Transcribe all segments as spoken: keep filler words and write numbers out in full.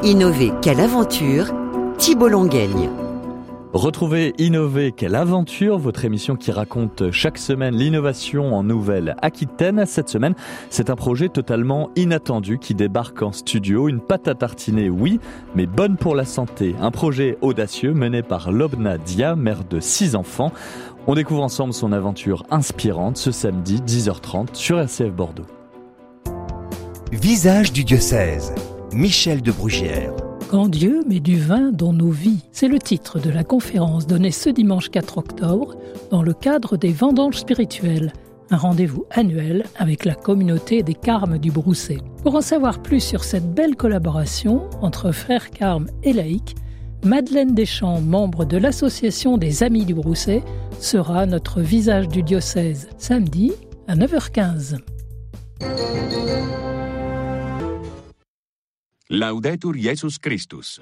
Innover, quelle aventure! Thibault Longueigne. Retrouvez Innover, quelle aventure, votre émission qui raconte chaque semaine l'innovation en Nouvelle-Aquitaine. Cette semaine, c'est un projet totalement inattendu qui débarque en studio. Une pâte à tartiner, oui, mais bonne pour la santé. Un projet audacieux mené par Lobna Dia, mère de six enfants. On découvre ensemble son aventure inspirante ce samedi dix heures trente sur R C F Bordeaux. Visage du diocèse, Michel de Brugière. Quand Dieu met du vin dans nos vies, c'est le titre de la conférence donnée ce dimanche quatre octobre dans le cadre des Vendanges spirituelles, un rendez-vous annuel avec la communauté des Carmes du Brousset. Pour en savoir plus sur cette belle collaboration entre frères Carmes et laïcs, Madeleine Deschamps, membre de l'association des Amis du Brousset, sera notre visage du diocèse samedi à neuf heures quinze. Laudetur Jesus Christus.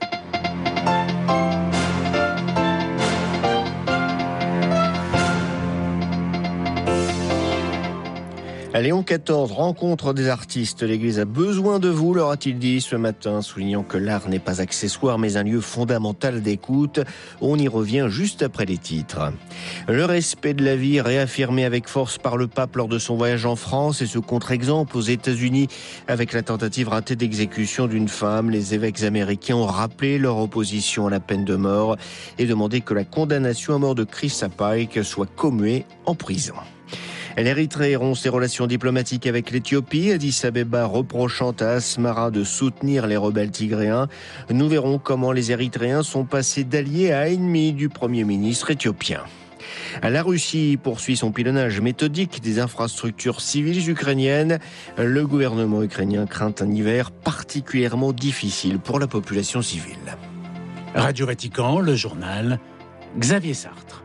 Léon quatorze, rencontre des artistes. L'Église a besoin de vous, leur a-t-il dit ce matin, soulignant que l'art n'est pas accessoire, mais un lieu fondamental d'écoute. On y revient juste après les titres. Le respect de la vie réaffirmé avec force par le pape lors de son voyage en France et ce contre-exemple aux États-Unis avec la tentative ratée d'exécution d'une femme. Les évêques américains ont rappelé leur opposition à la peine de mort et demandé que la condamnation à mort de Chris Pike soit commuée en prison. L'Érythrée rompt ses relations diplomatiques avec l'Éthiopie. Addis Abeba reprochant à Asmara de soutenir les rebelles tigréens. Nous verrons comment les Érythréens sont passés d'alliés à ennemis du Premier ministre éthiopien. La Russie poursuit son pilonnage méthodique des infrastructures civiles ukrainiennes. Le gouvernement ukrainien craint un hiver particulièrement difficile pour la population civile. Radio Vatican, le journal, Xavier Sartre.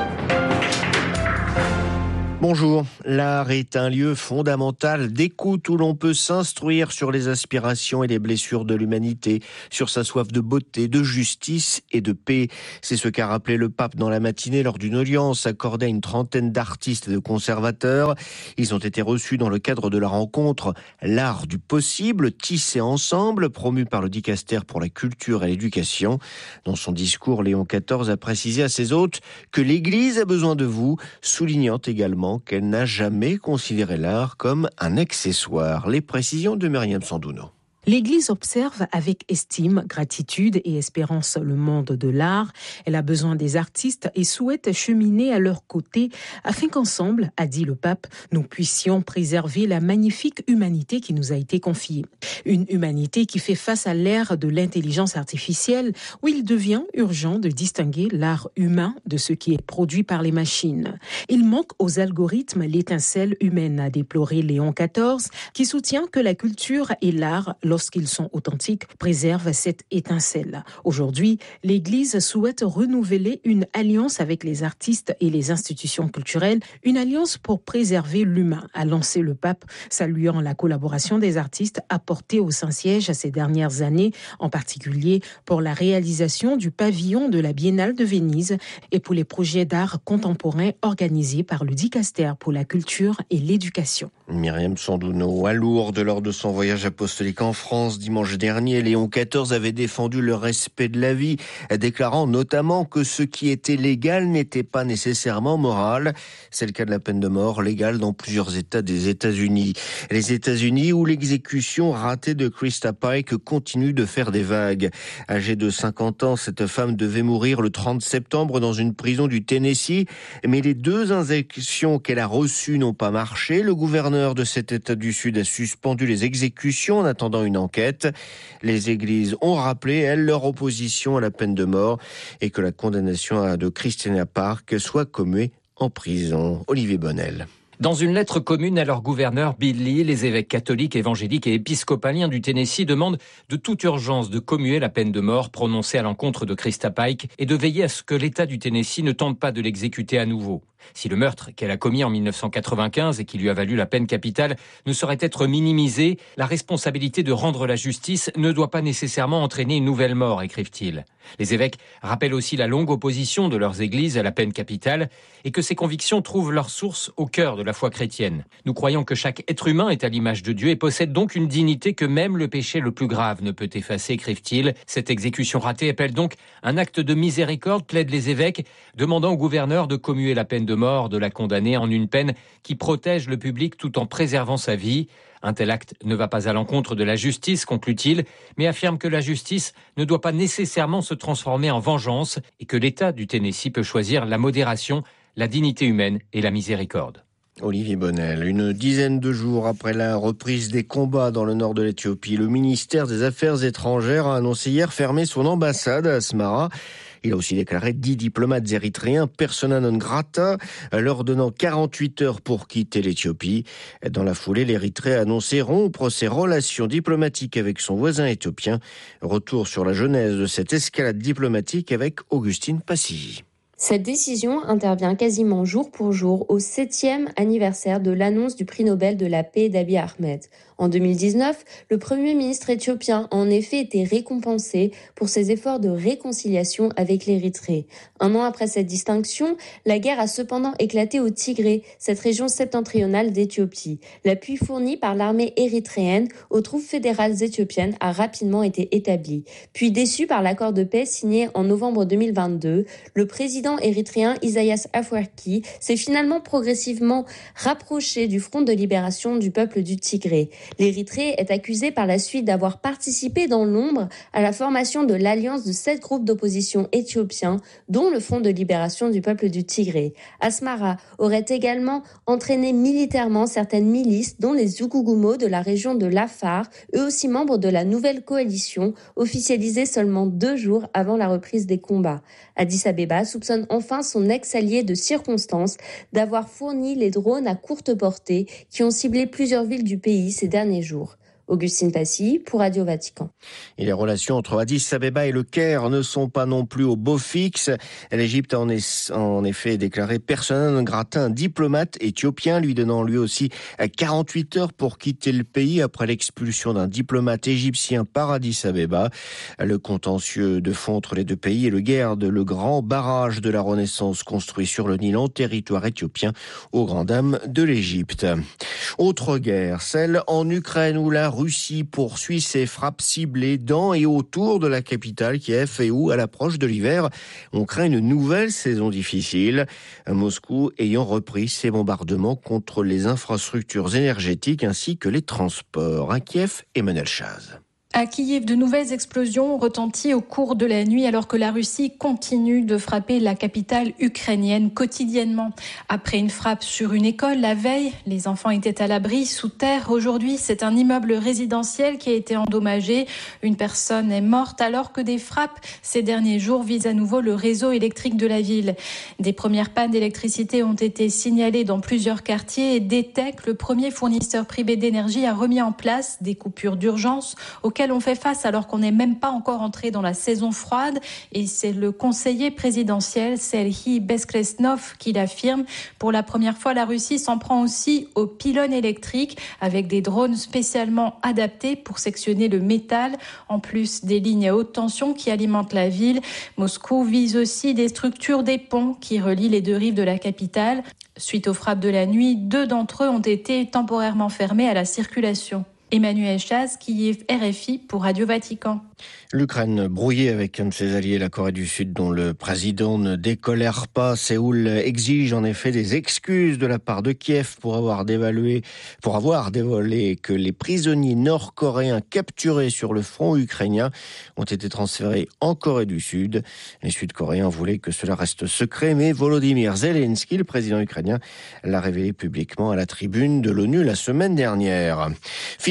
Bonjour, l'art est un lieu fondamental d'écoute où l'on peut s'instruire sur les aspirations et les blessures de l'humanité, sur sa soif de beauté, de justice et de paix. C'est ce qu'a rappelé le pape dans la matinée lors d'une audience accordée à une trentaine d'artistes et de conservateurs. Ils ont été reçus dans le cadre de la rencontre L'art du possible, tissé ensemble, promu par le Dicaster pour la culture et l'éducation. Dans son discours, Léon quatorze a précisé à ses hôtes que l'Église a besoin de vous, soulignant également qu'elle n'a jamais considéré l'art comme un accessoire. Les précisions de Myriam Sandouno. L'Église observe avec estime, gratitude et espérance le monde de l'art. Elle a besoin des artistes et souhaite cheminer à leur côté afin qu'ensemble, a dit le pape, nous puissions préserver la magnifique humanité qui nous a été confiée. Une humanité qui fait face à l'ère de l'intelligence artificielle où il devient urgent de distinguer l'art humain de ce qui est produit par les machines. Il manque aux algorithmes l'étincelle humaine, a déploré Léon quatorze, qui soutient que la culture et l'art, lorsqu'ils sont authentiques, préservent cette étincelle. Aujourd'hui, l'Église souhaite renouveler une alliance avec les artistes et les institutions culturelles, une alliance pour préserver l'humain, a lancé le pape, saluant la collaboration des artistes apportée au Saint-Siège ces dernières années, en particulier pour la réalisation du pavillon de la Biennale de Venise et pour les projets d'art contemporain organisés par le Dicaster pour la culture et l'éducation. Myriam Sandouno, à Lourdes, lors de son voyage apostolique en France dimanche dernier, Léon quatorze avait défendu le respect de la vie, déclarant notamment que ce qui était légal n'était pas nécessairement moral. C'est le cas de la peine de mort légale dans plusieurs États des États-Unis. Les États-Unis où l'exécution ratée de Krista Pike continue de faire des vagues. Âgée de cinquante ans, cette femme devait mourir le trente septembre dans une prison du Tennessee, mais les deux injections qu'elle a reçues n'ont pas marché. Le gouverneur de cet État du Sud a suspendu les exécutions en attendant une enquête. Les églises ont rappelé, elles, leur opposition à la peine de mort et que la condamnation de Christina Park soit commuée en prison. Olivier Bonnel. Dans une lettre commune à leur gouverneur Bill Lee, les évêques catholiques, évangéliques et épiscopaliens du Tennessee demandent de toute urgence de commuer la peine de mort prononcée à l'encontre de Krista Pike et de veiller à ce que l'État du Tennessee ne tente pas de l'exécuter à nouveau. Si le meurtre qu'elle a commis en mille neuf cent quatre-vingt-quinze et qui lui a valu la peine capitale ne saurait être minimisé, la responsabilité de rendre la justice ne doit pas nécessairement entraîner une nouvelle mort, écrivent-ils. Les évêques rappellent aussi la longue opposition de leurs églises à la peine capitale et que ces convictions trouvent leur source au cœur de la foi chrétienne. Nous croyons que chaque être humain est à l'image de Dieu et possède donc une dignité que même le péché le plus grave ne peut effacer, écrivent-ils. Cette exécution ratée appelle donc un acte de miséricorde, plaident les évêques, demandant au gouverneur de commuer la peine de mort de la condamnée en une peine qui protège le public tout en préservant sa vie. Un tel acte ne va pas à l'encontre de la justice, conclut-il, mais affirme que la justice ne doit pas nécessairement se transformer en vengeance et que l'État du Tennessee peut choisir la modération, la dignité humaine et la miséricorde. Olivier Bonnel, une dizaine de jours après la reprise des combats dans le nord de l'Éthiopie, le ministère des Affaires étrangères a annoncé hier fermer son ambassade à Asmara. Il a aussi déclaré dix diplomates érythréens persona non grata, leur donnant quarante-huit heures pour quitter l'Éthiopie. Dans la foulée, l'Érythrée a annoncé rompre ses relations diplomatiques avec son voisin éthiopien. Retour sur la genèse de cette escalade diplomatique avec Augustine Passy. Cette décision intervient quasiment jour pour jour au septième anniversaire de l'annonce du prix Nobel de la paix d'Abiy Ahmed. En deux mille dix-neuf, le Premier ministre éthiopien a en effet été récompensé pour ses efforts de réconciliation avec l'Érythrée. Un an après cette distinction, la guerre a cependant éclaté au Tigré, cette région septentrionale d'Éthiopie. L'appui fourni par l'armée érythréenne aux troupes fédérales éthiopiennes a rapidement été établi. Puis déçu par l'accord de paix signé en novembre deux mille vingt-deux, le président érythréen Isaias Afwerki s'est finalement progressivement rapproché du front de libération du peuple du Tigré. L'Érythrée est accusée par la suite d'avoir participé dans l'ombre à la formation de l'alliance de sept groupes d'opposition éthiopiens, dont le Front de libération du peuple du Tigré. Asmara aurait également entraîné militairement certaines milices, dont les Zugugumo de la région de l'Afar, eux aussi membres de la nouvelle coalition, officialisée seulement deux jours avant la reprise des combats. Addis Abeba soupçonne enfin son ex-allié de circonstance d'avoir fourni les drones à courte portée qui ont ciblé plusieurs villes du pays ces derniers jours. Augustine Passy pour Radio Vatican. Et les relations entre Addis Abeba et le Caire ne sont pas non plus au beau fixe. L'Égypte a en, es- en effet déclaré persona non grata un diplomate éthiopien, lui donnant lui aussi quarante-huit heures pour quitter le pays après l'expulsion d'un diplomate égyptien par Addis Abeba. Le contentieux de fond entre les deux pays est le guerre de le grand barrage de la Renaissance construit sur le Nil en territoire éthiopien aux grandes dames de l'Égypte. Autre guerre, celle en Ukraine où la Russie poursuit ses frappes ciblées dans et autour de la capitale Kiev et où, à l'approche de l'hiver, on craint une nouvelle saison difficile. Moscou ayant repris ses bombardements contre les infrastructures énergétiques ainsi que les transports. À Kiev, Emmanuel Chaz. À Kiev, de nouvelles explosions ont retenti au cours de la nuit alors que la Russie continue de frapper la capitale ukrainienne quotidiennement. Après une frappe sur une école la veille, les enfants étaient à l'abri sous terre. Aujourd'hui, c'est un immeuble résidentiel qui a été endommagé. Une personne est morte alors que des frappes ces derniers jours visent à nouveau le réseau électrique de la ville. Des premières pannes d'électricité ont été signalées dans plusieurs quartiers et D T E C, le premier fournisseur privé d'énergie, a remis en place des coupures d'urgence auxquelles on fait face alors qu'on n'est même pas encore entré dans la saison froide. Et c'est le conseiller présidentiel Serhiy Beskresnov qui l'affirme. Pour la première fois, la Russie s'en prend aussi aux pylônes électriques avec des drones spécialement adaptés pour sectionner le métal, en plus des lignes à haute tension qui alimentent la ville. Moscou vise aussi des structures des ponts qui relient les deux rives de la capitale. Suite aux frappes de la nuit, deux d'entre eux ont été temporairement fermés à la circulation. Emmanuel Chaz, Kiev, R F I pour Radio Vatican. L'Ukraine brouillée avec un de ses alliés, la Corée du Sud, dont le président ne décolère pas. Séoul exige en effet des excuses de la part de Kiev pour avoir dévalué, pour avoir dévoilé que les prisonniers nord-coréens capturés sur le front ukrainien ont été transférés en Corée du Sud. Les Sud-Coréens voulaient que cela reste secret, mais Volodymyr Zelensky, le président ukrainien, l'a révélé publiquement à la tribune de l'ONU la semaine dernière. Finalement,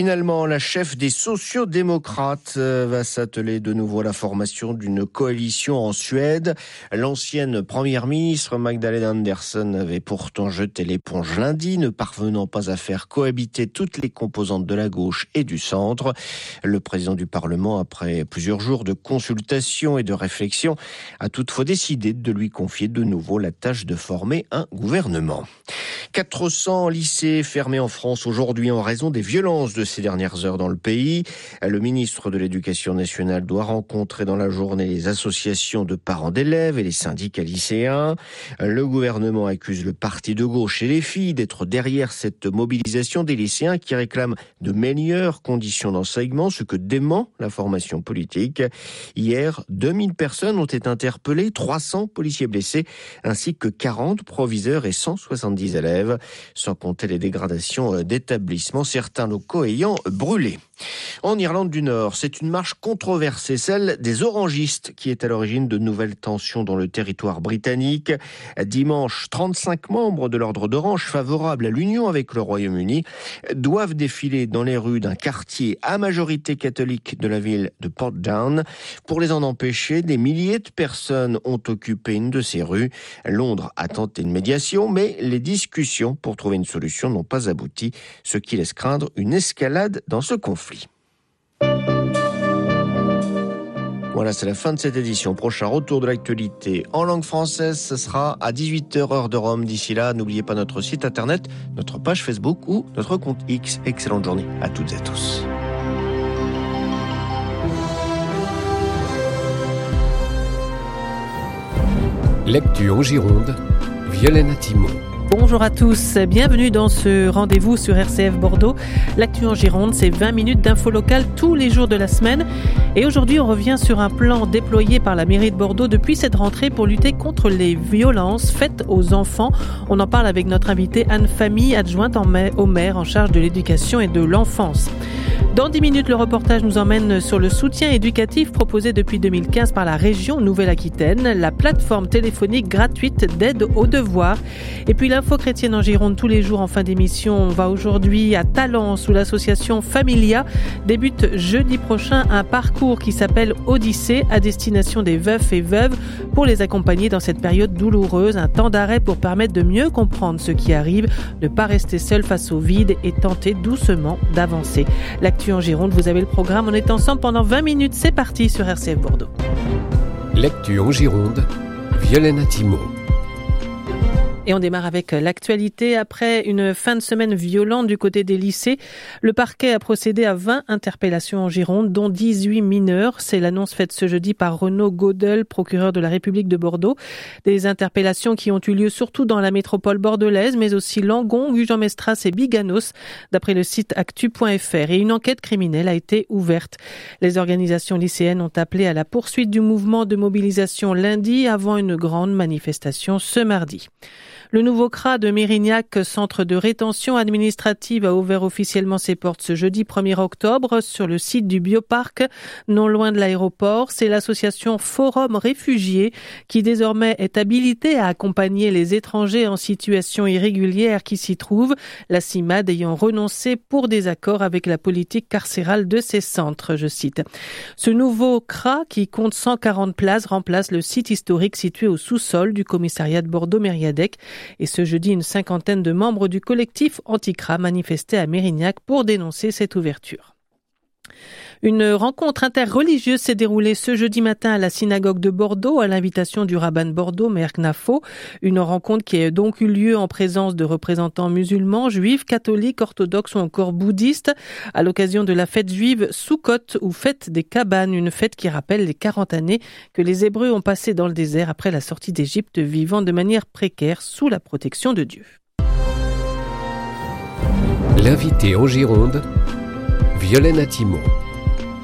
Finalement, la chef des sociodémocrates va s'atteler de nouveau à la formation d'une coalition en Suède. L'ancienne première ministre Magdalena Andersson avait pourtant jeté l'éponge lundi, ne parvenant pas à faire cohabiter toutes les composantes de la gauche et du centre. Le président du Parlement, après plusieurs jours de consultation et de réflexion, a toutefois décidé de lui confier de nouveau la tâche de former un gouvernement. quatre cents lycées fermés en France aujourd'hui en raison des violences de ces dernières heures dans le pays. Le ministre de l'Éducation nationale doit rencontrer dans la journée les associations de parents d'élèves et les syndicats lycéens. Le gouvernement accuse le parti de gauche et les filles d'être derrière cette mobilisation des lycéens qui réclament de meilleures conditions d'enseignement, ce que dément la formation politique. Hier, deux mille personnes ont été interpellées, trois cents policiers blessés, ainsi que quarante proviseurs et cent soixante-dix élèves, sans compter les dégradations d'établissements, certains locaux ayant brûlé. En Irlande du Nord, c'est une marche controversée, celle des orangistes, qui est à l'origine de nouvelles tensions dans le territoire britannique. Dimanche, trente-cinq membres de l'Ordre d'Orange, favorables à l'union avec le Royaume-Uni, doivent défiler dans les rues d'un quartier à majorité catholique de la ville de Portdown. Pour les en empêcher, des milliers de personnes ont occupé une de ces rues. Londres a tenté une médiation, mais les discussions pour trouver une solution n'ont pas abouti, ce qui laisse craindre une escalade dans ce conflit. Voilà, c'est la fin de cette édition. Prochain retour de l'actualité en langue française, ce sera à dix-huit heures heure de Rome. D'ici là, n'oubliez pas notre site internet, notre page Facebook ou notre compte X. Excellente journée à toutes et à tous. Lecture en Gironde, Violaine Attimo. Bonjour à tous, bienvenue dans ce rendez-vous sur R C F Bordeaux. L'actu en Gironde, c'est vingt minutes d'infos locales tous les jours de la semaine. Et aujourd'hui, on revient sur un plan déployé par la mairie de Bordeaux depuis cette rentrée pour lutter contre les violences faites aux enfants. On en parle avec notre invitée Anne Famille, adjointe au maire en charge de l'éducation et de l'enfance. Dans dix minutes, le reportage nous emmène sur le soutien éducatif proposé depuis deux mille quinze par la région Nouvelle-Aquitaine, la plateforme téléphonique gratuite d'aide aux devoirs. Et puis l'info chrétienne en Gironde tous les jours en fin d'émission. On va aujourd'hui à Talence où l'association Familia débute jeudi prochain un parcours qui s'appelle Odyssée à destination des veufs et veuves pour les accompagner dans cette période douloureuse. Un temps d'arrêt pour permettre de mieux comprendre ce qui arrive, ne pas rester seul face au vide et tenter doucement d'avancer. L'actu en Gironde, vous avez le programme. On est ensemble pendant vingt minutes. C'est parti sur R C F Bordeaux. L'actu en Gironde, Violaine Attimo. Et on démarre avec l'actualité. Après une fin de semaine violente du côté des lycées, le parquet a procédé à vingt interpellations en Gironde, dont dix-huit mineurs. C'est l'annonce faite ce jeudi par Renaud Gaudel, procureur de la République de Bordeaux. Des interpellations qui ont eu lieu surtout dans la métropole bordelaise, mais aussi Langon, Gujan-Mestras et Biganos, d'après le site actu point f r. Et une enquête criminelle a été ouverte. Les organisations lycéennes ont appelé à la poursuite du mouvement de mobilisation lundi avant une grande manifestation ce mardi. Le nouveau C R A de Mérignac, centre de rétention administrative, a ouvert officiellement ses portes ce jeudi premier octobre sur le site du Bioparc, non loin de l'aéroport. C'est l'association Forum Réfugiés qui désormais est habilitée à accompagner les étrangers en situation irrégulière qui s'y trouvent, la CIMAD ayant renoncé pour désaccord avec la politique carcérale de ces centres, je cite. Ce nouveau C R A, qui compte cent quarante places, remplace le site historique situé au sous-sol du commissariat de Bordeaux-Mériadec. Et ce jeudi, une cinquantaine de membres du collectif anti-C R A manifestaient à Mérignac pour dénoncer cette ouverture. Une rencontre interreligieuse s'est déroulée ce jeudi matin à la synagogue de Bordeaux à l'invitation du rabbin de Bordeaux, Meir Knafo. Une rencontre qui a donc eu lieu en présence de représentants musulmans, juifs, catholiques, orthodoxes ou encore bouddhistes à l'occasion de la fête juive Sukkot ou fête des cabanes, une fête qui rappelle les quarante années que les Hébreux ont passées dans le désert après la sortie d'Égypte, vivant de manière précaire sous la protection de Dieu. L'invité en Gironde, Violaine Attimo.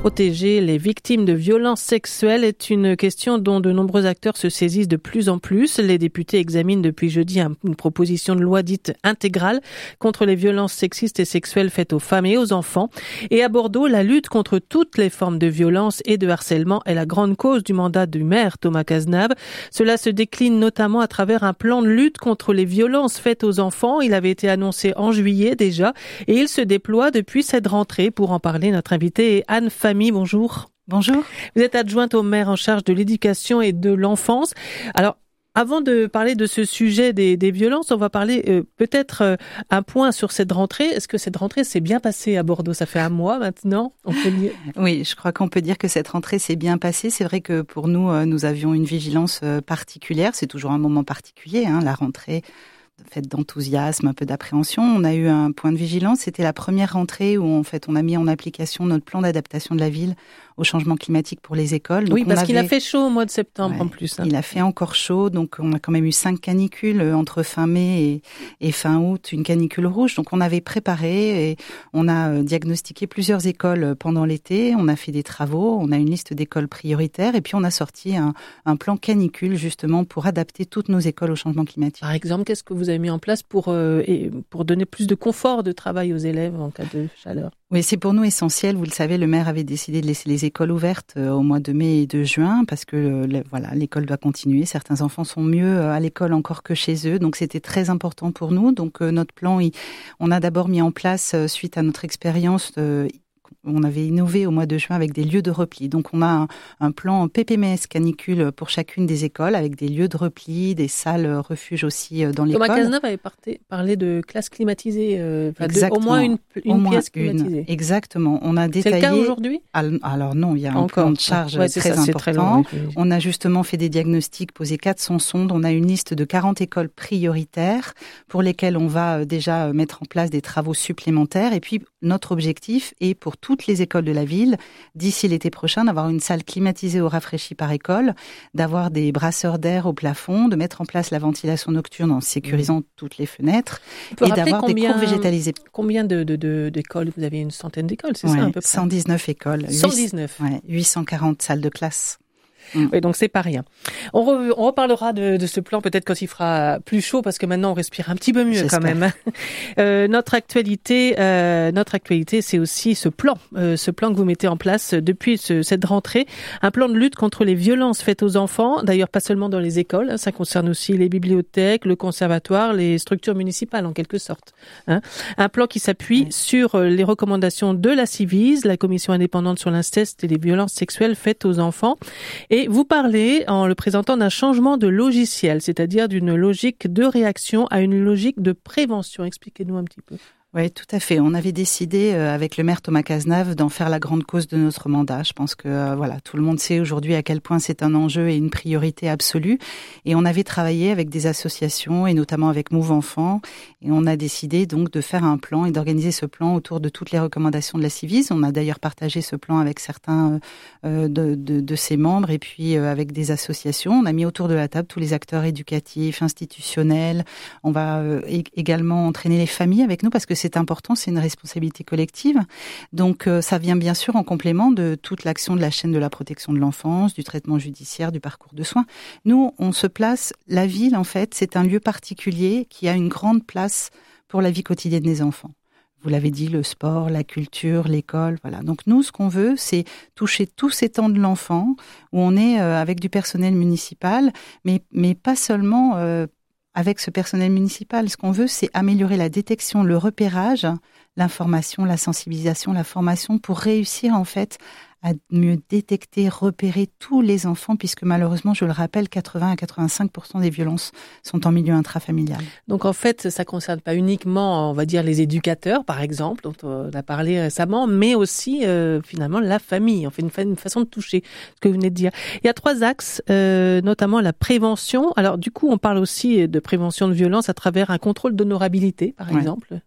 Protéger les victimes de violences sexuelles est une question dont de nombreux acteurs se saisissent de plus en plus. Les députés examinent depuis jeudi une proposition de loi dite intégrale contre les violences sexistes et sexuelles faites aux femmes et aux enfants. Et à Bordeaux, la lutte contre toutes les formes de violence et de harcèlement est la grande cause du mandat du maire Thomas Cazenave. Cela se décline notamment à travers un plan de lutte contre les violences faites aux enfants. Il avait été annoncé en juillet déjà et il se déploie depuis cette rentrée. Pour en parler, notre invitée est Anne Famille. Bonjour. Bonjour. Vous êtes adjointe au maire en charge de l'éducation et de l'enfance. Alors, avant de parler de ce sujet des, des violences, on va parler euh, peut-être euh, un point sur cette rentrée. Est-ce que cette rentrée s'est bien passée à Bordeaux? Ça fait un mois maintenant. On peut dire... Oui, je crois qu'on peut dire que cette rentrée s'est bien passée. C'est vrai que pour nous, euh, nous avions une vigilance euh, particulière. C'est toujours un moment particulier, hein, la rentrée. Fait d'enthousiasme, un peu d'appréhension. On a eu un point de vigilance. C'était la première rentrée où en fait on a mis en application notre plan d'adaptation de la ville au changement climatique pour les écoles. Donc oui, parce avait... qu'il a fait chaud au mois de septembre ouais, en plus. Hein. Il a fait encore chaud, donc on a quand même eu cinq canicules entre fin mai et, et fin août, une canicule rouge. Donc on avait préparé et on a diagnostiqué plusieurs écoles pendant l'été. On a fait des travaux, on a une liste d'écoles prioritaires et puis on a sorti un, un plan canicule justement pour adapter toutes nos écoles au changement climatique. Par exemple, qu'est-ce que vous avez mis en place pour, euh, et pour donner plus de confort de travail aux élèves en cas de chaleur? Oui, c'est pour nous essentiel. Vous le savez, le maire avait décidé de laisser les écoles ouvertes au mois de mai et de juin parce que le, voilà, l'école doit continuer. Certains enfants sont mieux à l'école encore que chez eux, donc c'était très important pour nous. Donc euh, notre plan, il, on a d'abord mis en place, euh, suite à notre expérience, euh, on avait innové au mois de juin avec des lieux de repli. Donc, on a un, un plan P P M S canicule pour chacune des écoles avec des lieux de repli, des salles refuges aussi dans l'école. Thomas Cazenave avait parlé de classes climatisées, euh, de, au moins une, une au moins pièce une. climatisée. Exactement. On a détaillé. C'est le cas aujourd'hui? Alors non, il y a un Encore. plan de charge ouais, très ça, important. Très long, oui. On a justement fait des diagnostics, posé quatre cents sondes. On a une liste de quarante écoles prioritaires pour lesquelles on va déjà mettre en place des travaux supplémentaires. Et puis, notre objectif est pour toutes les écoles de la ville, d'ici l'été prochain, d'avoir une salle climatisée ou rafraîchie par école, d'avoir des brasseurs d'air au plafond, de mettre en place la ventilation nocturne en sécurisant mmh. toutes les fenêtres et d'avoir combien, des cours végétalisés. Combien de, de, de, d'écoles? Vous avez une centaine d'écoles, c'est ouais, ça à peu près? cent dix-neuf écoles. cent dix-neuf Ouais, huit cent quarante salles de classe. Mmh. Oui, donc c'est pas rien. On, re, on reparlera de, de ce plan peut-être quand il fera plus chaud parce que maintenant on respire un petit peu mieux. J'espère. Quand même. Euh, notre actualité, euh, notre actualité, c'est aussi ce plan, euh, ce plan que vous mettez en place depuis ce, cette rentrée, un plan de lutte contre les violences faites aux enfants. D'ailleurs, pas seulement dans les écoles, hein, ça concerne aussi les bibliothèques, le conservatoire, les structures municipales en quelque sorte. Hein. Un plan qui s'appuie oui. sur les recommandations de la Civise, la commission indépendante sur l'inceste et les violences sexuelles faites aux enfants. Et vous parlez, en le présentant, d'un changement de logiciel, c'est-à-dire d'une logique de réaction à une logique de prévention. Expliquez-nous un petit peu. Oui, tout à fait. On avait décidé euh, avec le maire Thomas Cazenave d'en faire la grande cause de notre mandat. Je pense que euh, voilà, tout le monde sait aujourd'hui à quel point c'est un enjeu et une priorité absolue. Et on avait travaillé avec des associations et notamment avec Move Enfants. Et on a décidé donc de faire un plan et d'organiser ce plan autour de toutes les recommandations de la Civise. On a d'ailleurs partagé ce plan avec certains euh, de, de, de ses membres et puis euh, avec des associations. On a mis autour de la table tous les acteurs éducatifs, institutionnels. On va euh, également entraîner les familles avec nous parce que c'est important, c'est une responsabilité collective. Donc, euh, ça vient bien sûr en complément de toute l'action de la chaîne de la protection de l'enfance, du traitement judiciaire, du parcours de soins. Nous, on se place, la ville, en fait, c'est un lieu particulier qui a une grande place pour la vie quotidienne des enfants. Vous l'avez dit, le sport, la culture, l'école, voilà. Donc nous, ce qu'on veut, c'est toucher tous ces temps de l'enfant où on est euh, avec du personnel municipal, mais, mais pas seulement... Euh, avec ce personnel municipal. Ce qu'on veut, c'est améliorer la détection, le repérage, l'information, la sensibilisation, la formation pour réussir en fait à mieux détecter, repérer tous les enfants, puisque malheureusement, je le rappelle, quatre-vingts à quatre-vingt-cinq pour cent des violences sont en milieu intrafamilial. Donc en fait, ça ne concerne pas uniquement, on va dire, les éducateurs, par exemple, dont on a parlé récemment, mais aussi euh, finalement la famille. On fait une, une façon de toucher, ce que vous venez de dire. Il y a trois axes, euh, notamment la prévention. Alors du coup, on parle aussi de prévention de violence à travers un contrôle d'honorabilité, par ouais. exemple.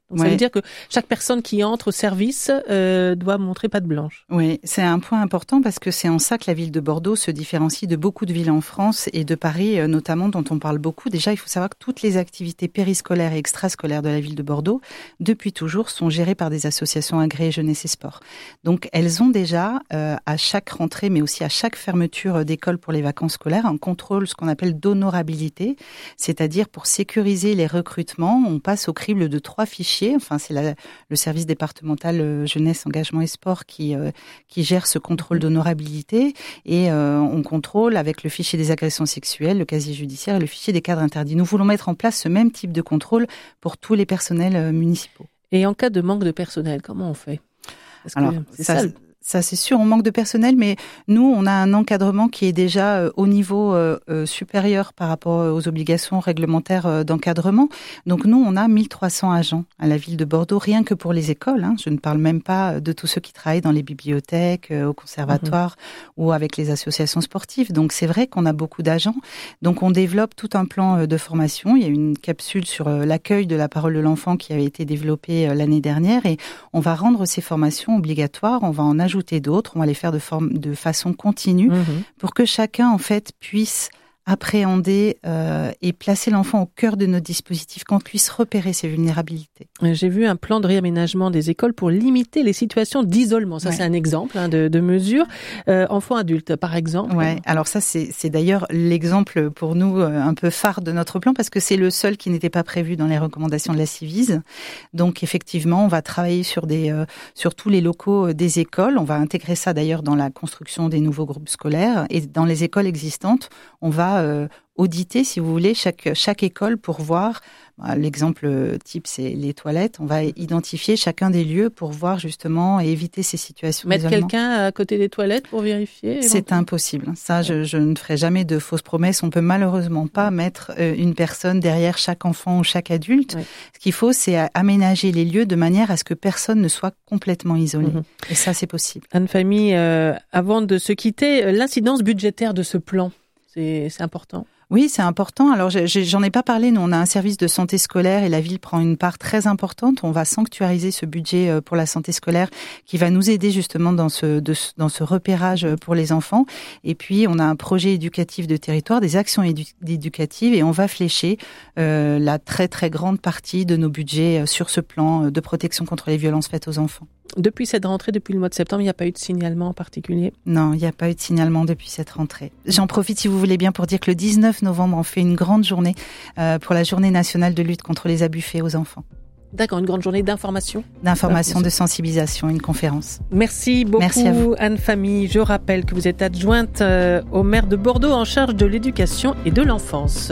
Donc ouais. ça veut dire que chaque personne qui entre au service euh, doit montrer patte blanche. Oui, c'est un point important parce que c'est en ça que la ville de Bordeaux se différencie de beaucoup de villes en France et de Paris notamment, dont on parle beaucoup. Déjà, il faut savoir que toutes les activités périscolaires et extrascolaires de la ville de Bordeaux, depuis toujours, sont gérées par des associations agréées jeunesse et sport. Donc, elles ont déjà, euh, à chaque rentrée, mais aussi à chaque fermeture d'école pour les vacances scolaires, un contrôle, ce qu'on appelle d'honorabilité, c'est-à-dire pour sécuriser les recrutements, on passe au crible de trois fichiers. Enfin, c'est la, le service départemental euh, jeunesse, engagement et sport qui euh, qui gère ce contrôle d'honorabilité et euh, on contrôle avec le fichier des agressions sexuelles, le casier judiciaire et le fichier des cadres interdits. Nous voulons mettre en place ce même type de contrôle pour tous les personnels euh, municipaux. Et en cas de manque de personnel, comment on fait? Parce que Alors, c'est ça, ça. Ça, c'est sûr, on manque de personnel, mais nous, on a un encadrement qui est déjà euh, au niveau euh, euh, supérieur par rapport aux obligations réglementaires euh, d'encadrement. Donc, nous, on a mille trois cents agents à la ville de Bordeaux, rien que pour les écoles. Hein. Je ne parle même pas de tous ceux qui travaillent dans les bibliothèques, euh, au conservatoire mmh. ou avec les associations sportives. Donc, c'est vrai qu'on a beaucoup d'agents. Donc, on développe tout un plan euh, de formation. Il y a une capsule sur euh, l'accueil de la parole de l'enfant qui avait été développée euh, l'année dernière et on va rendre ces formations obligatoires. On va en ajouter d'autres, on va les faire de forme, de façon continue mmh. pour que chacun en fait puisse appréhender euh, et placer l'enfant au cœur de notre dispositif, qu'on puisse repérer ses vulnérabilités. J'ai vu un plan de réaménagement des écoles pour limiter les situations d'isolement. Ça, ouais. c'est un exemple hein, de, de mesure. Euh, enfants-adultes, par exemple. Ouais. Alors ça, c'est, c'est d'ailleurs l'exemple pour nous euh, un peu phare de notre plan parce que c'est le seul qui n'était pas prévu dans les recommandations de la Civise. Donc effectivement, on va travailler sur des euh, sur tous les locaux des écoles. On va intégrer ça d'ailleurs dans la construction des nouveaux groupes scolaires et dans les écoles existantes, on va Euh, auditer, si vous voulez, chaque, chaque école pour voir. Bah, l'exemple type, c'est les toilettes. On va identifier chacun des lieux pour voir justement et éviter ces situations Mettre d'isolement. quelqu'un à côté des toilettes pour vérifier? C'est impossible. Ça, je, je ne ferai jamais de fausses promesses. On peut malheureusement pas mettre euh, une personne derrière chaque enfant ou chaque adulte. Ouais. Ce qu'il faut, c'est aménager les lieux de manière à ce que personne ne soit complètement isolé. Mmh. Et ça, c'est possible. Anne-Famille, euh, avant de se quitter, l'incidence budgétaire de ce plan, c'est, c'est important. Oui, c'est important. Alors, j'ai, j'en ai pas parlé. Nous, on a un service de santé scolaire et la ville prend une part très importante. On va sanctuariser ce budget pour la santé scolaire qui va nous aider justement dans ce, de, dans ce repérage pour les enfants. Et puis, on a un projet éducatif de territoire, des actions édu- éducatives et on va flécher euh, la très, très grande partie de nos budgets sur ce plan de protection contre les violences faites aux enfants. Depuis cette rentrée, depuis le mois de septembre, il n'y a pas eu de signalement en particulier? Non, il n'y a pas eu de signalement depuis cette rentrée. J'en profite, si vous voulez bien, pour dire que le dix-neuf novembre, on fait une grande journée euh, pour la journée nationale de lutte contre les abus faits aux enfants. D'accord, une grande journée d'information. D'information, de sensibilisation, une conférence. Merci beaucoup, Merci à vous. Anne-Famille. Je rappelle que vous êtes adjointe euh, au maire de Bordeaux en charge de l'éducation et de l'enfance.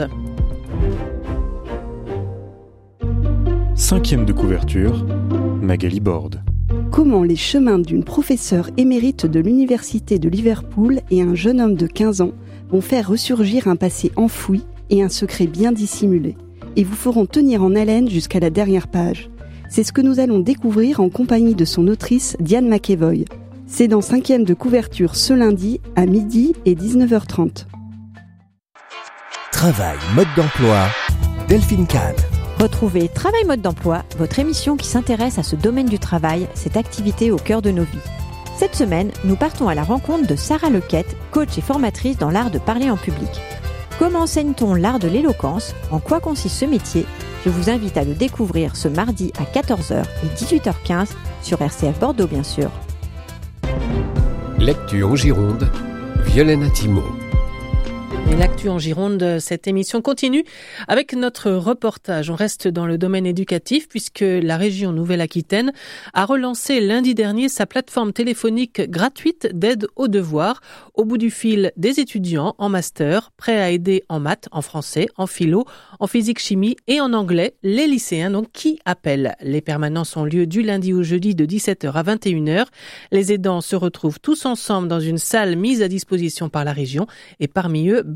Cinquième de couverture, Magali Borde. Comment les chemins d'une professeure émérite de l'université de Liverpool et un jeune homme de quinze ans vont faire ressurgir un passé enfoui et un secret bien dissimulé, et vous feront tenir en haleine jusqu'à la dernière page. C'est ce que nous allons découvrir en compagnie de son autrice Diane McEvoy. C'est dans cinquième de couverture ce lundi à midi et dix-neuf heures trente. Travail, mode d'emploi, Delphine Kahn. Retrouvez Travail mode d'emploi, votre émission qui s'intéresse à ce domaine du travail, cette activité au cœur de nos vies. Cette semaine, nous partons à la rencontre de Sarah Lequette, coach et formatrice dans l'art de parler en public. Comment enseigne-t-on l'art de l'éloquence? En quoi consiste ce métier? Je vous invite à le découvrir ce mardi à quatorze heures et dix-huit heures quinze sur R C F Bordeaux, bien sûr. L'actu en Gironde, Violaine Attimo. Et l'actu en Gironde, cette émission continue avec notre reportage. On reste dans le domaine éducatif puisque la région Nouvelle-Aquitaine a relancé lundi dernier sa plateforme téléphonique gratuite d'aide aux devoirs. Au bout du fil, des étudiants en master prêts à aider en maths, en français, en philo, en physique-chimie et en anglais, les lycéens donc qui appellent. Les permanences ont lieu du lundi au jeudi de dix-sept heures à vingt et une heures. Les aidants se retrouvent tous ensemble dans une salle mise à disposition par la région et parmi eux,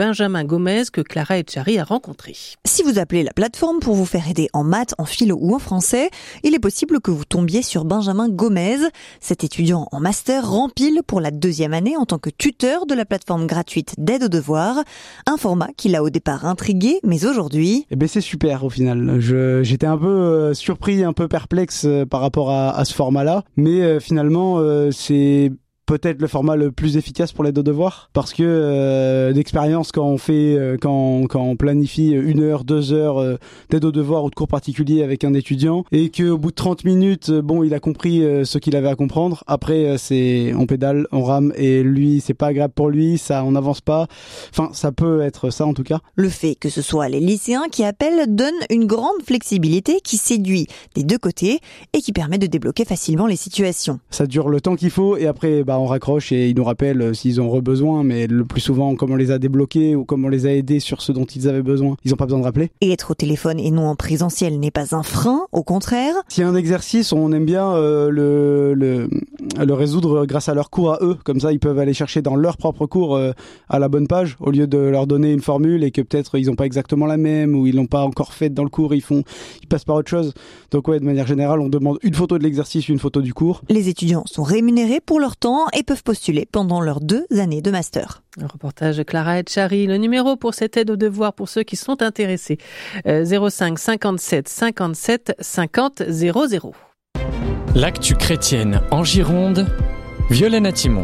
Benjamin Gomez que Clara Etchari a rencontré. Si vous appelez la plateforme pour vous faire aider en maths, en philo ou en français, il est possible que vous tombiez sur Benjamin Gomez. Cet étudiant en master rempile pour la deuxième année en tant que tuteur de la plateforme gratuite d'aide aux devoirs. Un format qui l'a au départ intrigué, mais aujourd'hui... Eh ben c'est super au final. Je, j'étais un peu euh, surpris, un peu perplexe euh, par rapport à, à ce format-là. Mais euh, finalement, euh, c'est... peut-être le format le plus efficace pour l'aide aux devoirs parce que euh, d'expérience quand on fait euh, quand quand on planifie une heure deux heures euh, d'aide aux devoirs ou de cours particuliers avec un étudiant et que au bout de trente minutes euh, bon il a compris euh, ce qu'il avait à comprendre, après euh, c'est on pédale, on rame et lui c'est pas agréable pour lui, ça on n'avance pas, enfin ça peut être ça en tout cas. Le fait que ce soit les lycéens qui appellent donne une grande flexibilité qui séduit des deux côtés et qui permet de débloquer facilement les situations. Ça dure le temps qu'il faut et après bah on raccroche et ils nous rappellent s'ils ont re-besoin, mais le plus souvent comme on les a débloqués ou comme on les a aidés sur ce dont ils avaient besoin, ils n'ont pas besoin de rappeler. Et être au téléphone et non en présentiel n'est pas un frein, au contraire. S'il y a un exercice, on aime bien euh, le, le, le résoudre grâce à leur cours à eux, comme ça ils peuvent aller chercher dans leur propre cours euh, à la bonne page, au lieu de leur donner une formule et que peut-être ils n'ont pas exactement la même ou ils l'ont pas encore faite dans le cours, ils, font, ils passent par autre chose. Donc ouais, de manière générale, on demande une photo de l'exercice, une photo du cours. Les étudiants sont rémunérés pour leur temps et peuvent postuler pendant leurs deux années de master. Un reportage de Clara Etchari. Le numéro pour cette aide aux devoirs pour ceux qui sont intéressés, euh, zéro cinq cinquante-sept cinquante-sept cinquante zéro zéro. L'actu chrétienne en Gironde, Violaine Atimon.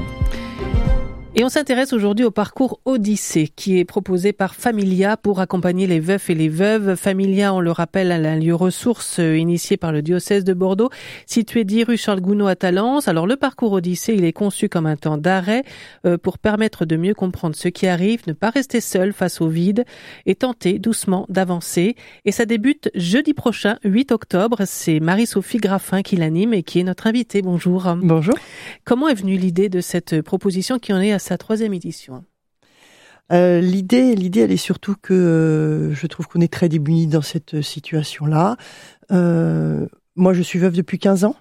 Et on s'intéresse aujourd'hui au parcours Odyssée qui est proposé par Familia pour accompagner les veufs et les veuves. Familia, on le rappelle, est un lieu ressource initié par le diocèse de Bordeaux, situé dix rue Charles Gounod à Talence. Alors le parcours Odyssée, il est conçu comme un temps d'arrêt euh, pour permettre de mieux comprendre ce qui arrive, ne pas rester seul face au vide et tenter doucement d'avancer. Et ça débute jeudi prochain, huit octobre. C'est Marie-Sophie Graffin qui l'anime et qui est notre invitée. Bonjour. Bonjour. Comment est venue l'idée de cette proposition qui en est à sa troisième édition? Euh, l'idée, l'idée, elle est surtout que euh, je trouve qu'on est très démunis dans cette situation-là. Euh, moi, je suis veuve depuis quinze ans.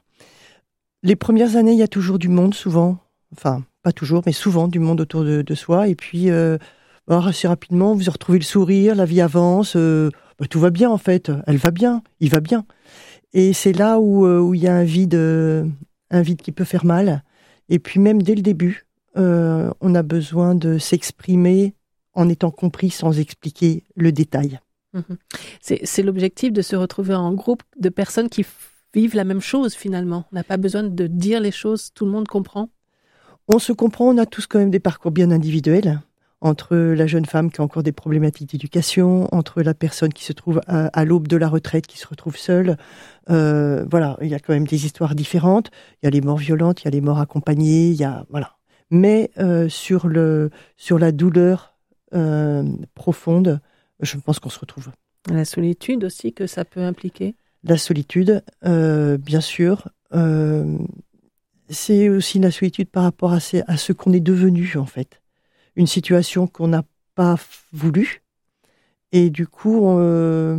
Les premières années, il y a toujours du monde, souvent. Enfin, pas toujours, mais souvent du monde autour de, de soi. Et puis, euh, alors, assez rapidement, vous retrouvez le sourire, la vie avance. Euh, bah, tout va bien, en fait. Elle va bien, il va bien. Et c'est là où, où il y a un vide, euh, un vide qui peut faire mal. Et puis, même dès le début, Euh, on a besoin de s'exprimer en étant compris sans expliquer le détail. Mmh. C'est, c'est l'objectif de se retrouver en groupe de personnes qui f- vivent la même chose finalement. On n'a pas besoin de dire les choses, tout le monde comprend. On se comprend, on a tous quand même des parcours bien individuels. Entre la jeune femme qui a encore des problématiques d'éducation, entre la personne qui se trouve à, à l'aube de la retraite, qui se retrouve seule. Euh, voilà, il y a quand même des histoires différentes. Il y a les morts violentes, il y a les morts accompagnées, il y a... voilà. Mais euh, sur, le, sur la douleur euh, profonde, je pense qu'on se retrouve. La solitude aussi que ça peut impliquer. La solitude, euh, bien sûr. Euh, c'est aussi la solitude par rapport à, ces, à ce qu'on est devenu, en fait. Une situation qu'on n'a pas voulu. Et du coup, on, euh,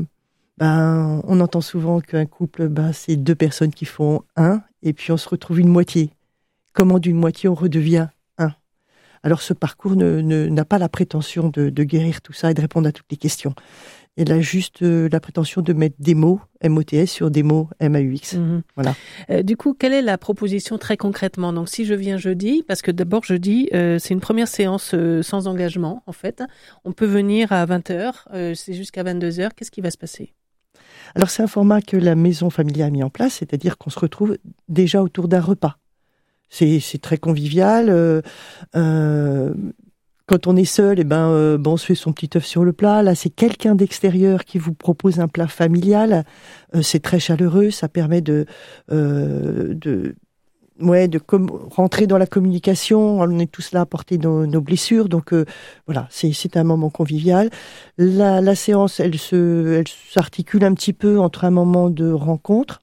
ben, on entend souvent qu'un couple, ben, c'est deux personnes qui font un, et puis on se retrouve une moitié. Comment d'une moitié on redevient un? Alors ce parcours ne, ne, n'a pas la prétention de, de guérir tout ça et de répondre à toutes les questions. Il a juste euh, la prétention de mettre des mots M O T S sur des mots M A U X. Mmh. Voilà. Euh, du coup, quelle est la proposition très concrètement? Donc si je viens jeudi, parce que d'abord jeudi, euh, c'est une première séance euh, sans engagement en fait. On peut venir à vingt heures, euh, c'est jusqu'à vingt-deux heures. Qu'est-ce qui va se passer? Alors c'est un format que la maison familiale a mis en place, c'est-à-dire qu'on se retrouve déjà autour d'un repas. C'est, c'est très convivial. Euh, euh, quand on est seul, eh ben, euh, bon, on se fait son petit œuf sur le plat. Là, c'est quelqu'un d'extérieur qui vous propose un plat familial. Euh, c'est très chaleureux. Ça permet de, euh, de, ouais, de com- rentrer dans la communication. On est tous là à porter nos, nos blessures. Donc euh, voilà, c'est, c'est un moment convivial. La, la séance, elle se, elle s'articule un petit peu entre un moment de rencontre,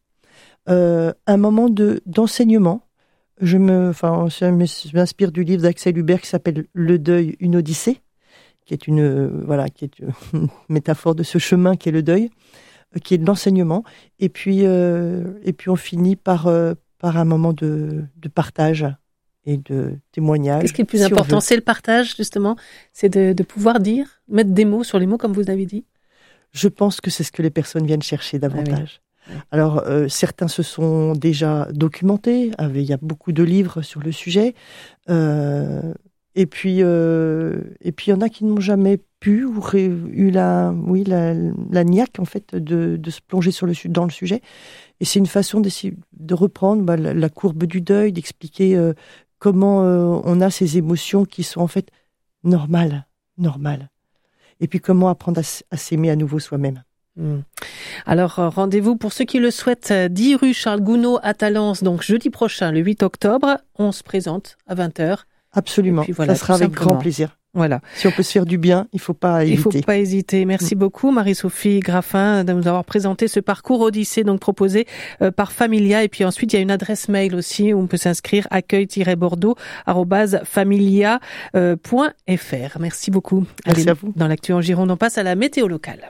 euh, un moment de d'enseignement. Je me, enfin, je m'inspire du livre d'Axel Hubert qui s'appelle Le deuil, une odyssée, qui est une, euh, voilà, qui est une métaphore de ce chemin qui est le deuil, euh, qui est de l'enseignement. Et puis, euh, et puis on finit par, euh, par un moment de, de partage et de témoignages. Qu'est-ce qui est le plus si important? C'est le partage, justement. C'est de, de pouvoir dire, mettre des mots sur les mots, comme vous avez dit. Je pense que c'est ce que les personnes viennent chercher davantage. Ah oui. Alors, euh, certains se sont déjà documentés. Il y a beaucoup de livres sur le sujet. Euh, et puis, euh, et puis, il y en a qui n'ont jamais pu ou ré, eu la, oui, la, la niaque en fait de, de se plonger sur le, dans le sujet. Et c'est une façon d'essayer de reprendre bah, la, la courbe du deuil, d'expliquer euh, comment euh, on a ces émotions qui sont en fait normales, normales. Et puis comment apprendre à, à s'aimer à nouveau soi-même. Mmh. Alors, rendez-vous pour ceux qui le souhaitent, dix rue Charles Gounod à Talence, donc jeudi prochain, le huit octobre. On se présente à vingt heures. Absolument, voilà, ça sera avec simplement. Grand plaisir. Voilà. Si on peut se faire du bien, il ne faut pas hésiter. Il ne faut pas hésiter. Merci mmh. beaucoup, Marie-Sophie Graffin, de nous avoir présenté ce parcours Odyssée, donc proposé euh, par Familia. Et puis ensuite, il y a une adresse mail aussi où on peut s'inscrire, accueil tiret bordeaux arobase familia point f r. Merci beaucoup. Merci Allez, à vous. Dans l'actu en Gironde, on passe à la météo locale.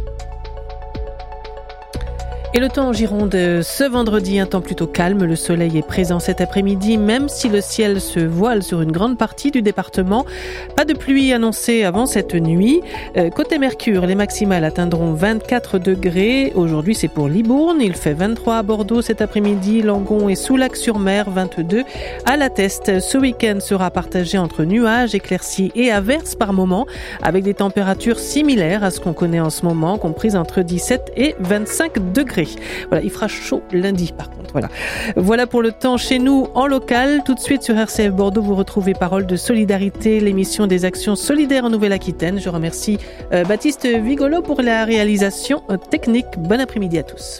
Et le temps en Gironde, ce vendredi, un temps plutôt calme. Le soleil est présent cet après-midi, même si le ciel se voile sur une grande partie du département. Pas de pluie annoncée avant cette nuit. Euh, côté Mercure, les maximales atteindront vingt-quatre degrés. Aujourd'hui, c'est pour Libourne. Il fait vingt-trois à Bordeaux cet après-midi. Langon et Soulac-sur-Mer, vingt-deux à La Teste. Ce week-end sera partagé entre nuages, éclaircies et averses par moment, avec des températures similaires à ce qu'on connaît en ce moment, comprises entre dix-sept et vingt-cinq degrés. Voilà, il fera chaud lundi par contre. Voilà. Voilà pour le temps chez nous en local. Tout de suite sur R C F Bordeaux, vous retrouvez Parole de solidarité, l'émission des actions solidaires en Nouvelle-Aquitaine. Je remercie euh, Baptiste Vigolo pour la réalisation euh, technique. Bon après-midi à tous.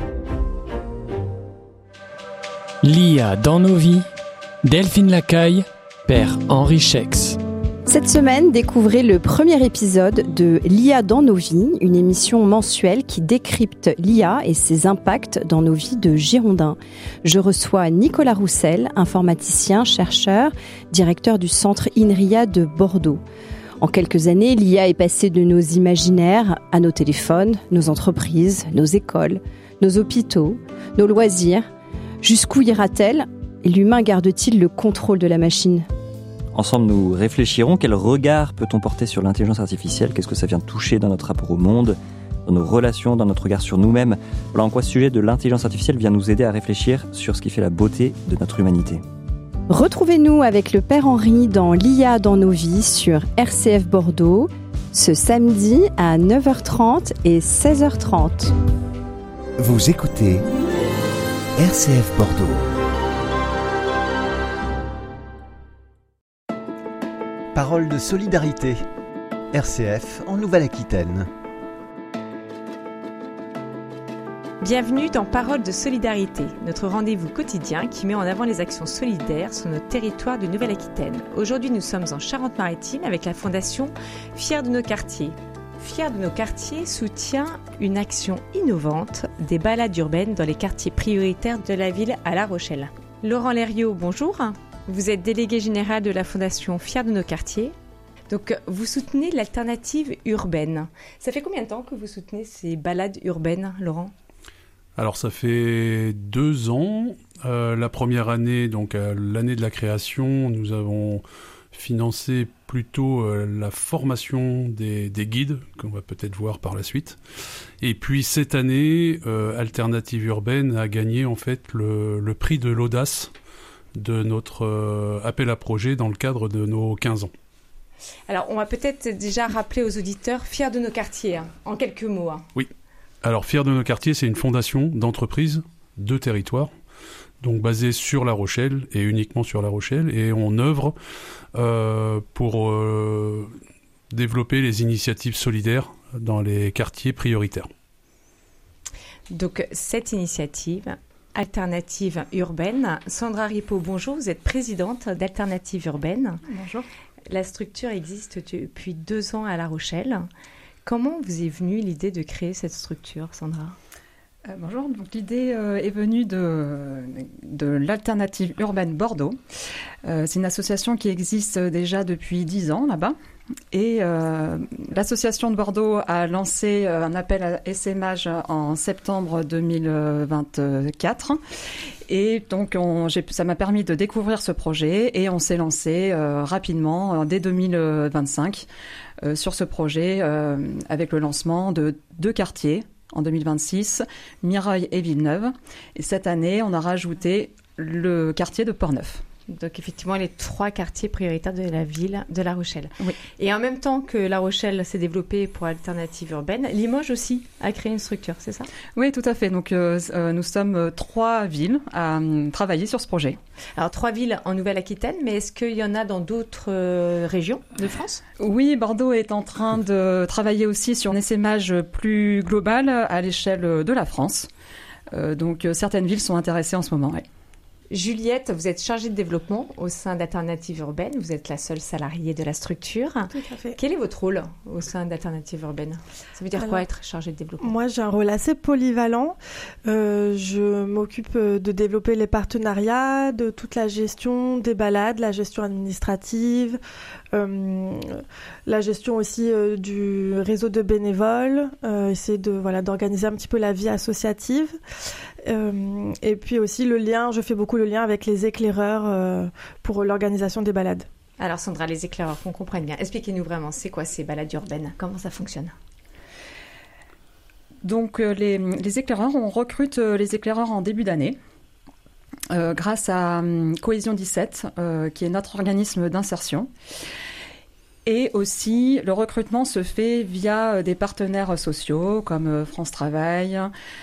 L'I A dans nos vies, Delphine Lacaille, Père Henri Schex. Cette semaine, découvrez le premier épisode de l'I A dans nos vies, une émission mensuelle qui décrypte l'I A et ses impacts dans nos vies de Girondins. Je reçois Nicolas Roussel, informaticien, chercheur, directeur du centre INRIA de Bordeaux. En quelques années, l'I A est passée de nos imaginaires à nos téléphones, nos entreprises, nos écoles, nos hôpitaux, nos loisirs. Jusqu'où ira-t-elle et l'humain garde-t-il le contrôle de la machine ? Ensemble, nous réfléchirons. Quel regard peut-on porter sur l'intelligence artificielle? Qu'est-ce que ça vient toucher dans notre rapport au monde, dans nos relations, dans notre regard sur nous-mêmes? Voilà en quoi ce sujet de l'intelligence artificielle vient nous aider à réfléchir sur ce qui fait la beauté de notre humanité. Retrouvez-nous avec le Père Henri dans l'I A dans nos vies sur R C F Bordeaux, ce samedi à neuf heures trente et seize heures trente. Vous écoutez R C F Bordeaux. Parole de solidarité, R C F en Nouvelle-Aquitaine. Bienvenue dans Parole de solidarité, notre rendez-vous quotidien qui met en avant les actions solidaires sur notre territoire de Nouvelle-Aquitaine. Aujourd'hui, nous sommes en Charente-Maritime avec la fondation Fiers de nos quartiers. Fiers de nos quartiers soutient une action innovante des balades urbaines dans les quartiers prioritaires de la ville à La Rochelle. Laurent Lériot, bonjour. Vous êtes délégué général de la Fondation Fiers de nos quartiers. Donc, vous soutenez l'alternative urbaine. Ça fait combien de temps que vous soutenez ces balades urbaines, Laurent ? Alors, ça fait deux ans. Euh, la première année, donc euh, l'année de la création, nous avons financé plutôt euh, la formation des, des guides, qu'on va peut-être voir par la suite. Et puis, cette année, euh, Alternative urbaine a gagné en fait le, le prix de l'audace de notre euh, appel à projet dans le cadre de nos quinze ans. Alors, on va peut-être déjà rappeler aux auditeurs Fiers de nos quartiers, hein, en quelques mots. Hein. Oui. Alors, Fiers de nos quartiers, c'est une fondation d'entreprise de territoire, donc basée sur La Rochelle et uniquement sur La Rochelle, et on œuvre euh, pour euh, développer les initiatives solidaires dans les quartiers prioritaires. Donc, cette initiative Alternative urbaine. Sandra Ripaud, bonjour, vous êtes présidente d'Alternative urbaine. Bonjour. La structure existe depuis deux ans à La Rochelle. Comment vous est venue l'idée de créer cette structure, Sandra ? Euh, bonjour, donc l'idée euh, est venue de, de l'Alternative Urbaine Bordeaux. Euh, c'est une association qui existe déjà depuis dix ans là-bas. Et euh, l'association de Bordeaux a lancé euh, un appel à essaimage en septembre deux mille vingt-quatre. Et donc, on, j'ai, ça m'a permis de découvrir ce projet et on s'est lancé euh, rapidement, euh, dès deux mille vingt-cinq, euh, sur ce projet euh, avec le lancement de deux quartiers en deux mille vingt-six, Mireuil et Villeneuve. Et cette année, on a rajouté le quartier de Portneuf. Donc effectivement, les trois quartiers prioritaires de la ville de La Rochelle. Oui. Et en même temps que La Rochelle s'est développée pour Alternative Urbaine, Limoges aussi a créé une structure, c'est ça ? Oui, tout à fait. Donc euh, euh, nous sommes trois villes à euh, travailler sur ce projet. Alors trois villes en Nouvelle-Aquitaine, mais est-ce qu'il y en a dans d'autres euh, régions de France ? Oui, Bordeaux est en train de travailler aussi sur un essaimage plus global à l'échelle de la France. Euh, donc euh, certaines villes sont intéressées en ce moment. Ouais. Juliette, vous êtes chargée de développement au sein d'Alternative Urbaine. Vous êtes la seule salariée de la structure. Tout à fait. Quel est votre rôle au sein d'Alternative Urbaine ? Ça veut dire Alors, quoi être chargée de développement ? Moi, j'ai un rôle assez polyvalent. Euh, je m'occupe de développer les partenariats, de toute la gestion des balades, la gestion administrative, euh, la gestion aussi euh, du réseau de bénévoles, euh, essayer de, voilà, d'organiser un petit peu la vie associative. Euh, et puis aussi le lien, je fais beaucoup le lien avec les éclaireurs euh, pour l'organisation des balades. Alors Sandra, les éclaireurs, qu'on comprenne bien, expliquez-nous vraiment, c'est quoi ces balades urbaines ? Comment ça fonctionne ? Donc euh, les, les éclaireurs, on recrute euh, les éclaireurs en début d'année euh, grâce à euh, Cohésion dix-sept, euh, qui est notre organisme d'insertion. Et aussi, le recrutement se fait via euh, des partenaires sociaux comme euh, France Travail.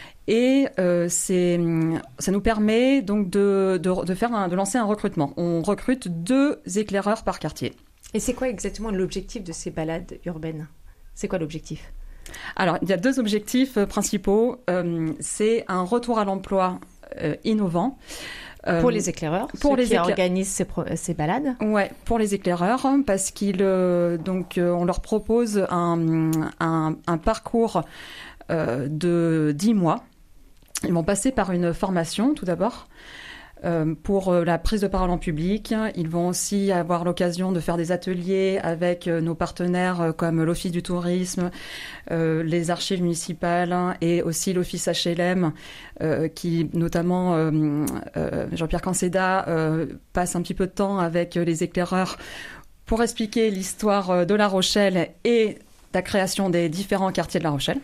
Et euh, c'est, ça nous permet donc de, de, de, faire un, de lancer un recrutement. On recrute deux éclaireurs par quartier. Et c'est quoi exactement l'objectif de ces balades urbaines ? C'est quoi l'objectif ? Alors, il y a deux objectifs principaux. Euh, c'est un retour à l'emploi euh, innovant. Euh, pour les éclaireurs, pour ceux les qui écla... organisent ces, pro... ces balades. Ouais, pour les éclaireurs, parce qu'ils euh, donc euh, on leur propose un, un, un parcours euh, de dix mois. Ils vont passer par une formation tout d'abord euh, pour euh, la prise de parole en public. Ils vont aussi avoir l'occasion de faire des ateliers avec euh, nos partenaires euh, comme l'Office du tourisme, euh, les archives municipales hein, et aussi l'Office H L M euh, qui notamment euh, euh, Jean-Pierre Canceda euh, passe un petit peu de temps avec euh, les éclaireurs pour expliquer l'histoire de La Rochelle et la création des différents quartiers de La Rochelle.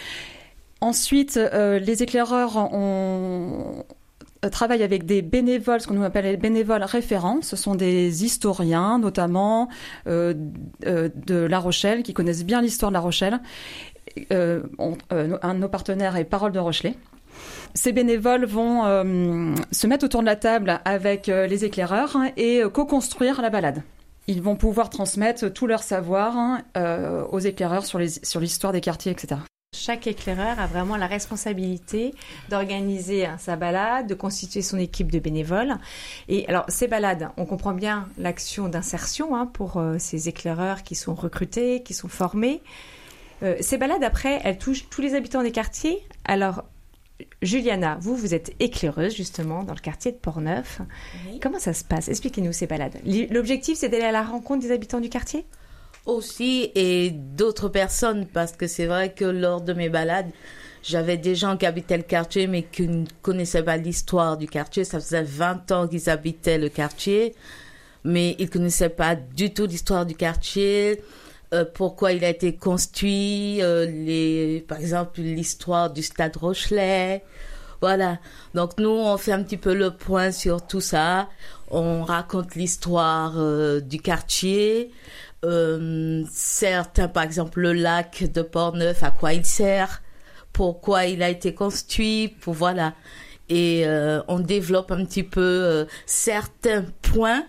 Ensuite, euh, les éclaireurs ont, euh, travaillent avec des bénévoles, ce qu'on appelle les bénévoles référents. Ce sont des historiens, notamment euh, euh, de La Rochelle, qui connaissent bien l'histoire de La Rochelle. Euh, on, euh, un de nos partenaires est Parole de Rochelet. Ces bénévoles vont euh, se mettre autour de la table avec euh, les éclaireurs hein, et euh, co-construire la balade. Ils vont pouvoir transmettre tout leur savoir hein, euh, aux éclaireurs sur, les, sur l'histoire des quartiers, et cetera. Chaque éclaireur a vraiment la responsabilité d'organiser hein, sa balade, de constituer son équipe de bénévoles. Et alors, ces balades, on comprend bien l'action d'insertion hein, pour euh, ces éclaireurs qui sont recrutés, qui sont formés. Euh, ces balades, après, elles touchent tous les habitants des quartiers. Alors, Juliana, vous, vous êtes éclaireuse, justement, dans le quartier de Portneuf. Oui. Comment ça se passe ? Expliquez-nous ces balades. L'objectif, c'est d'aller à la rencontre des habitants du quartier ? Aussi, et d'autres personnes, parce que c'est vrai que lors de mes balades, j'avais des gens qui habitaient le quartier, mais qui ne connaissaient pas l'histoire du quartier. Ça faisait vingt ans qu'ils habitaient le quartier, mais ils ne connaissaient pas du tout l'histoire du quartier, euh, pourquoi il a été construit, euh, les, par exemple, l'histoire du Stade Rochelet. Voilà. Donc, nous, on fait un petit peu le point sur tout ça. On raconte l'histoire euh, du quartier. Euh, certains, par exemple, le lac de Portneuf, à quoi il sert, pourquoi il a été construit, pour voilà. Et euh, on développe un petit peu euh, certains points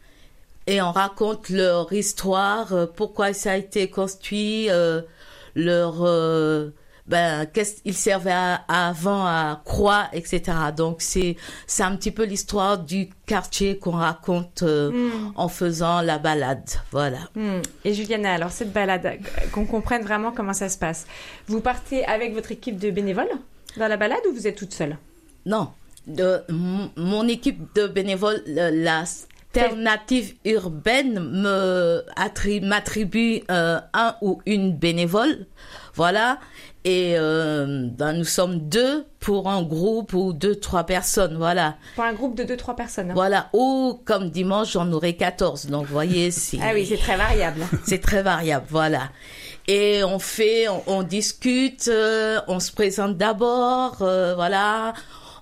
et on raconte leur histoire, euh, pourquoi ça a été construit, euh, leur euh, ben qu'est-ce qu'il servait à, à avant à quoi, et cetera. Donc c'est c'est un petit peu l'histoire du quartier qu'on raconte euh, mm. en faisant la balade, voilà. Mm. Et Juliana, alors cette balade, qu'on comprenne vraiment comment ça se passe. Vous partez avec votre équipe de bénévoles ? Dans la balade ou vous êtes toute seule? Non, de, m- mon équipe de bénévoles, le- l'alternative urbaine me attri- m'attribue euh, un ou une bénévole, voilà. Et euh, ben, nous sommes deux pour un groupe ou deux, trois personnes, voilà. Pour un groupe de deux, trois personnes. Hein. Voilà, ou comme dimanche, j'en aurai quatorze. Donc, vous voyez, c'est... Ah oui, c'est très variable. C'est très variable, voilà. Et on fait, on, on discute, euh, on se présente d'abord, euh, voilà.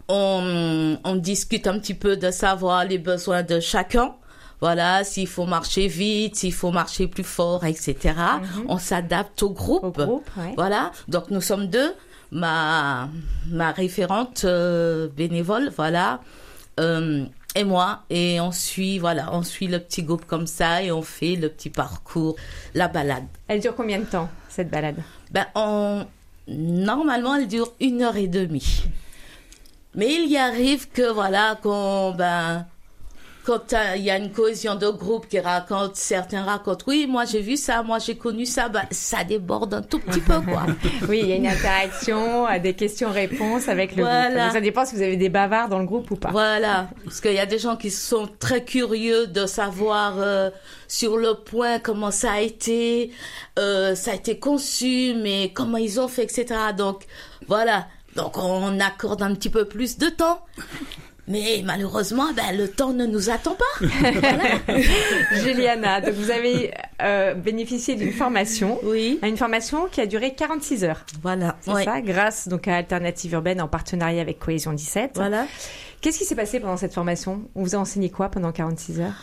On, on discute un petit peu de savoir les besoins de chacun. Voilà, s'il faut marcher vite, s'il faut marcher plus fort, et cetera. Mm-hmm. On s'adapte au groupe. Au groupe, ouais. Voilà. Donc, nous sommes deux. Ma, ma référente euh, bénévole, voilà, euh, et moi. Et on suit, voilà, on suit le petit groupe comme ça et on fait le petit parcours, la balade. Elle dure combien de temps, cette balade? Ben, on, normalement, elle dure une heure et demie. Mais il y arrive que, voilà, qu'on, ben, quand il y a une cohésion de groupe qui raconte, certains racontent, oui, moi j'ai vu ça, moi j'ai connu ça, ben, ça déborde un tout petit peu, quoi. Oui, il y a une interaction, des questions-réponses avec le voilà. groupe. Donc, ça dépend si vous avez des bavards dans le groupe ou pas. Voilà, parce qu'il y a des gens qui sont très curieux de savoir euh, sur le point comment ça a été, euh, ça a été conçu, mais comment ils ont fait, et cetera. Donc, voilà. Donc, on accorde un petit peu plus de temps. Mais malheureusement, ben, le temps ne nous attend pas. Voilà. Juliana, donc vous avez euh, bénéficié d'une formation. Oui. Une formation qui a duré quarante-six heures. Voilà. C'est ouais. ça, grâce donc à Alternative Urbaine en partenariat avec Cohésion dix-sept. Voilà. Qu'est-ce qui s'est passé pendant cette formation? On vous a enseigné quoi pendant quarante-six heures?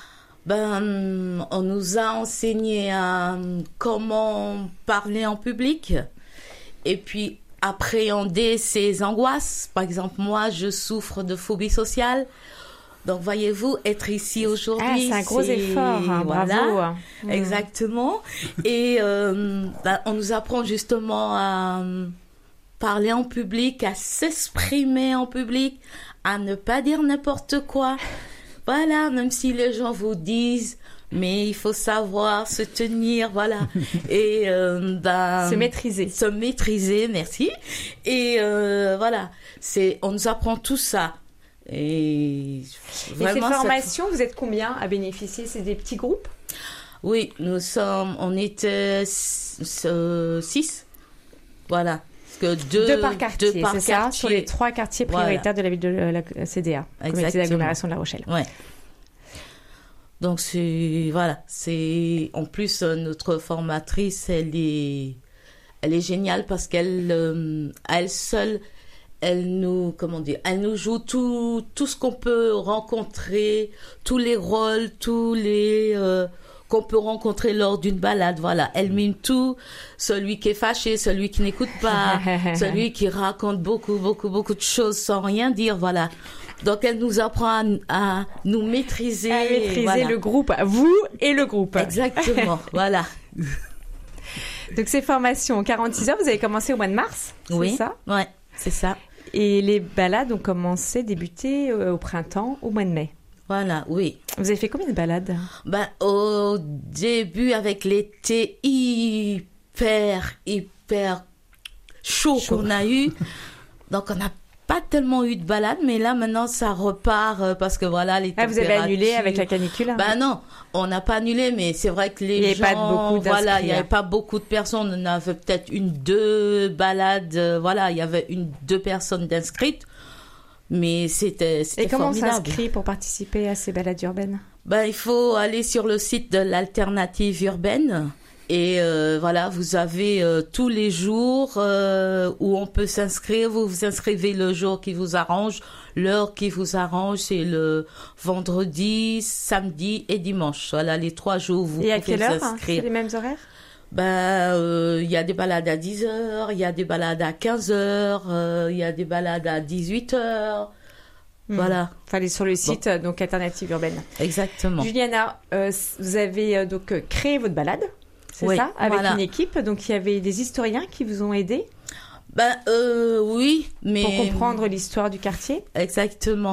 Ben, on nous a enseigné à comment parler en public. Et puis, appréhender ses angoisses. Par exemple, moi, je souffre de phobie sociale. Donc, voyez-vous, être ici aujourd'hui... Ah, c'est un gros c'est... effort, hein, voilà. bravo. Exactement. Et euh, ben, on nous apprend justement à parler en public, à s'exprimer en public, à ne pas dire n'importe quoi. Voilà, même si les gens vous disent... Mais il faut savoir se tenir, voilà. Et euh, ben, se maîtriser. Se maîtriser, merci. Et euh, voilà, c'est, on nous apprend tout ça. Et, vraiment, et ces formations, cette... vous êtes combien à bénéficier? C'est des petits groupes? Oui, nous sommes, on était six. Voilà. Parce que deux, deux par quartier, deux par c'est quartier. Ça, sur les trois quartiers prioritaires voilà. de la ville de la C D A, Communauté d'agglomération de La Rochelle. Ouais. Donc, c'est, voilà, c'est, en plus, notre formatrice, elle est, elle est géniale parce qu'elle, euh, elle seule, elle nous, comment dire, elle nous joue tout, tout ce qu'on peut rencontrer, tous les rôles, tous les, euh, qu'on peut rencontrer lors d'une balade, voilà. Elle mime tout, celui qui est fâché, celui qui n'écoute pas, celui qui raconte beaucoup, beaucoup, beaucoup de choses sans rien dire, voilà. Donc, elle nous apprend à, à nous maîtriser. À maîtriser voilà. le groupe, vous et le groupe. Exactement, voilà. Donc, ces formations, quarante-six heures, vous avez commencé au mois de mars, c'est oui, ça? Oui, c'est ça. Et les balades ont commencé, débuté au printemps, au mois de mai. Voilà, oui. Vous avez fait combien de balades? Ben, au début, avec l'été hyper, hyper chaud, chaud. qu'on a eu, donc on a pas tellement eu de balade, mais là maintenant ça repart euh, parce que voilà les ah, vous avez annulé avec la canicule? Ben non, on n'a pas annulé, mais c'est vrai que les il gens, pas de beaucoup voilà, il y avait pas beaucoup de personnes. On avait peut-être une, deux balades, euh, voilà, il y avait une, deux personnes d'inscrites, mais c'était, c'était Et comment formidable. on s'inscrit pour participer à ces balades urbaines? Ben il faut aller sur le site de l'Alternative Urbaine. Et euh, voilà, vous avez euh, tous les jours euh, où on peut s'inscrire. Vous vous inscrivez le jour qui vous arrange, l'heure qui vous arrange. C'est le vendredi, samedi et dimanche. Voilà, les trois jours où vous et pouvez à quelle heure, vous inscrire. Hein, c'est les mêmes horaires? Ben, euh, il y a des balades à dix heures, il y a des balades à quinze heures, euh, il y a des balades à dix-huit heures. Mmh. Voilà. Enfin, aller sur le site bon. donc Alternative Urbaine. Exactement. Juliana, euh, vous avez euh, donc créé votre balade. C'est oui, ça, avec voilà. une équipe. Donc, il y avait des historiens qui vous ont aidé? Ben, euh, oui, mais... Pour comprendre l'histoire du quartier? Exactement.